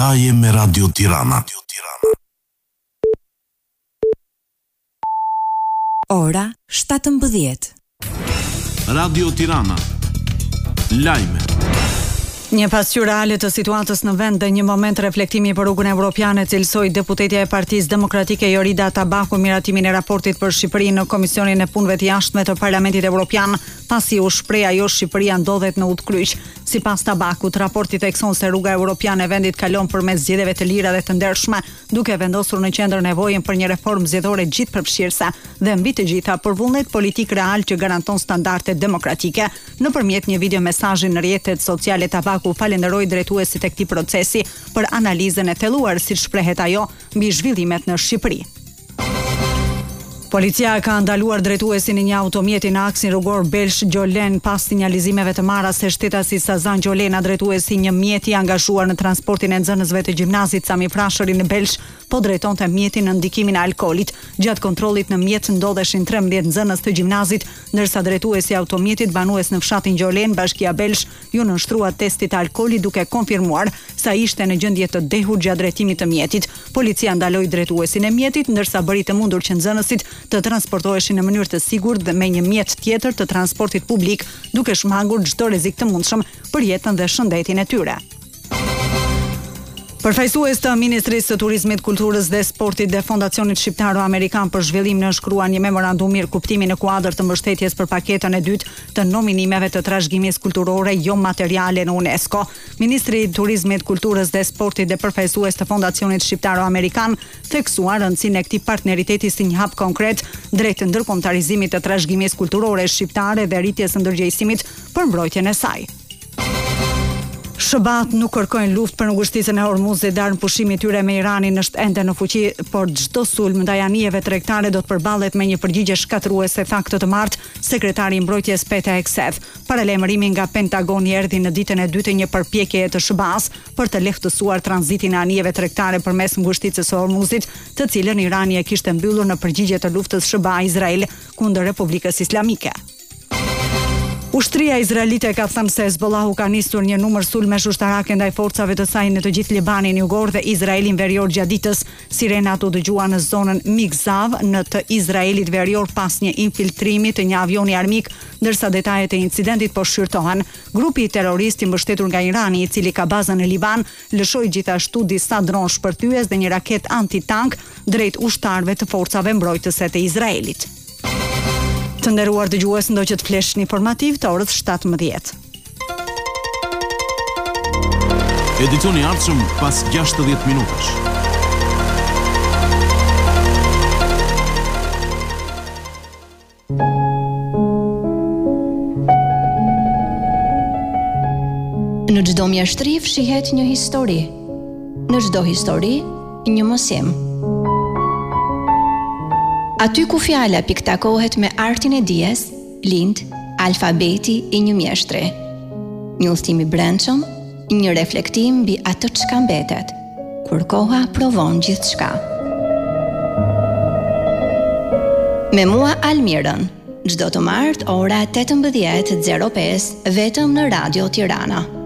Ndaje me Radio Tirana. Ora 17. Radio Tirana. Lajme. Një pasqyrë reale të situatës në vend dhe një moment reflektimi për rrugën evropiane, cilësoi deputetja e Partisë Demokratike Jorida Tabaku miratimin e raportit për Shqipërinë në Komisionin e Punëve të Jashtme të Parlamentit Evropian, pasi u shpreh ajo Shqipëria ndodhet në udhkryq. Sipas Tabakut, raporti thekson se rruga evropiane e vendit kalon përmes zgjedhjeve të lira dhe të ndershme, duke vendosur në qendër nevojën për një reformë zgjedhore gjithëpërfshirëse dhe mbi të gjitha për vullnet politik real që garanton standarde demokratike. Nëpërmjet një video mesazhi në rrjetet sociale, Tabaku falenderoi drejtuesit e këtij procesi për analizën e thelluar, siç shprehet ajo, mbi zhvillimet në Shqipëri. Policia ka ndaluar drejtuesin e një automjeti në aksin rrugor Belsh-Gjolen pas sinjalizimeve të marra se shtetasi Sazan Gjolena, drejtuesi një mjeti angazhuar në transportin e nxënësve të gjimnazit Sami Frashëri në Belsh, po drejtonte mjetin në ndikimin e alkoolit. Gjatë kontrollit në mjet ndodheshin 13 nxënës të gjimnazit, ndërsa drejtuesi i automjetit banues në fshatin Gjolen, Bashkia Belsh, ju nënshtrua testit të alkoolit duke konfirmuar sa ishte në gjendje të dehur gjatë drejtimit të mjetit. Policia ndaloi drejtuesin e mjetit, ndërsa bëri të mundur që nxënësit të transportoheshin në mënyrë të sigurt dhe me një mjet tjetër të transportit publik, duke shmangur çdo rrezik të mundshëm për jetën dhe shëndetin e tyre. Përfaqësues të Ministrisë së Turizmit, Kulturës dhe Sportit dhe Fondacionit Shqiptaro-Amerikan për Zhvillim nënshkruan një memorandum mirëkuptimi në kuadër të mbështetjes për paketën e dytë të nominimeve të trashëgimisë kulturore jo materiale në UNESCO. Ministri i Turizmit, Kulturës dhe Sportit dhe përfaqësues të Fondacionit Shqiptaro-Amerikan theksuar rëndësinë e këtij partneriteti si një hap konkret drejt ndërkombëtarizimit të trashëgimisë kulturore shqiptare dhe rritjes së ndërgjegjësimit për mbrojtjen e saj. SBA nuk kërkojnë luftë për ngushticën e Hormuzit dhe armëpushimi i tyre me Iranin është ende në fuqi, por çdo sulm ndaj anijeve tregtare do të përballet me një përgjigje shkatërruese, tha këtë të martë sekretari i mbrojtjes Pete Hegseth. Paralajmërimi nga Pentagoni erdhi në ditën e dytë një përpjekje të SBA-s për të lehtësuar tranzitin e anijeve tregtare përmes ngushticës së Hormuzit, të cilën Irani e kishte mbyllur në përgjigje të luftës SBA-Izrael kundër Republikës Islamike. Ushtria izraelite ka thënë se Hezbollahu ka nisur një numër sulmesh ushtarake ndaj forcave të saj në të gjithë Libanin jugor dhe Izraelin verior gjatë ditës. Sirenat u dëgjua në zonën Migzav në të Izraelit verior pas një infiltrimi të një avioni armik, ndërsa detajet e incidentit po shqyrtohen. Grupi terrorist i mbështetur nga Irani, i cili ka bazën në Liban, lëshoi gjithashtu disa dronë shpërthyes dhe një raket antitank drejt ushtarëve të forcave mbrojtëse të Izraelit. Të nderuar dëgjues, ndoqët flesh informativ të orës 17. Edicioni i ardhshëm pas 60 minutash. Në çdo mjeshtri fshihet një histori. Në çdo histori, një mësim. Aty ku fjala piktakohet me artin e dijes, lind alfabeti i një mjeshtri. Një udhtim i brendshëm, një reflektim mbi atë çka mbetet, kur koha provon gjithçka. Me mua Almirën, çdo të martë ora 18:05 vetëm në Radio Tirana.